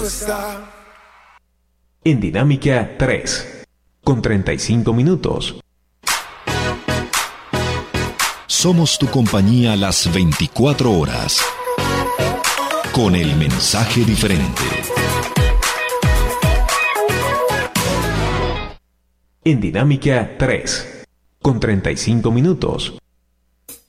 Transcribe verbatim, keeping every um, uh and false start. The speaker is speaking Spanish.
está. En Dinámica tres, con treinta y cinco minutos. Somos tu compañía las veinticuatro horas. Con el mensaje diferente. En Dinámica tres, con treinta y cinco minutos.